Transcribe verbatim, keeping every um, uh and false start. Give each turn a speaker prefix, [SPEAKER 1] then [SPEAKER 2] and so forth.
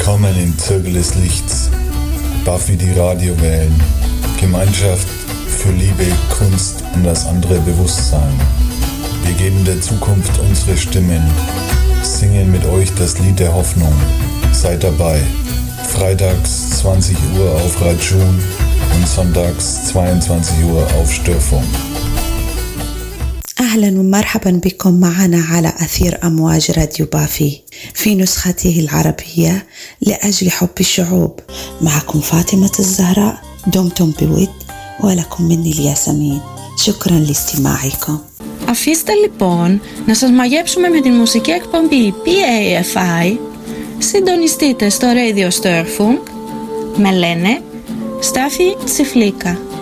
[SPEAKER 1] Willkommen im Zirkel des Lichts. Buffy die Radiowellen. Gemeinschaft für Liebe, Kunst und das andere Bewusstsein. Wir geben der Zukunft unsere Stimmen. Singen mit euch das Lied der Hoffnung. Seid dabei. Freitags zwanzig Uhr auf Rajun und sonntags zweiundzwanzig Uhr auf Störfunk.
[SPEAKER 2] أهلا ومرحبا بكم معنا على أثير أمواج راديو بافي في نسخته العربية لأجل حب الشعوب. معكم فاطمة الزهراء، دمتم بود ولكم مني الياسمين. شكرا لاستماعكم.
[SPEAKER 3] Αφήστε λοιπόν να σας μαγέψουμε με την μουσική εκπομπή πι έι εφ άι. Συντονιστείτε στο Radio Störfunk. Με λένε Στάφη Τσιφλίκα.